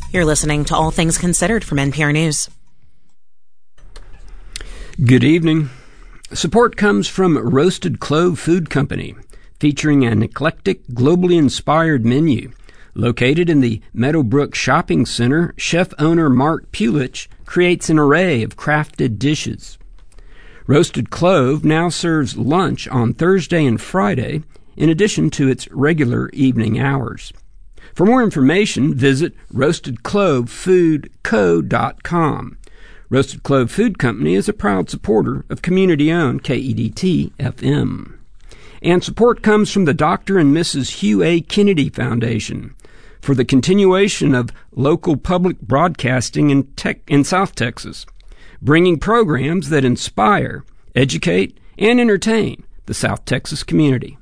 You're listening to All Things Considered from NPR News. Good evening. Support comes from Roasted Clove Food Company, featuring an eclectic, globally inspired menu. Located in the Meadowbrook Shopping Center, chef-owner Mark Pulich creates an array of crafted dishes. Roasted Clove now serves lunch on Thursday and Friday, in addition to its regular evening hours. For more information, visit roastedclovefoodco.com. Roasted Clove Food Company is a proud supporter of community-owned KEDT-FM. And support comes from the Dr. and Mrs. Hugh A. Kennedy Foundation for the continuation of local public broadcasting in South Texas, bringing programs that inspire, educate, and entertain the South Texas community.